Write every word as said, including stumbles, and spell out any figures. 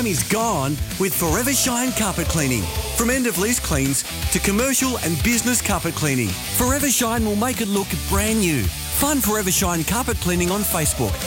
time is gone with Forever Shine Carpet Cleaning. From end-of-lease cleans to commercial and business carpet cleaning, Forever Shine will make it look brand new. Find Forever Shine Carpet Cleaning on Facebook